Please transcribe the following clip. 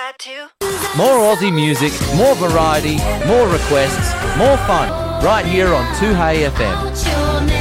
that too? More Aussie music, more variety, more requests, more fun, right here on 2Hey FM.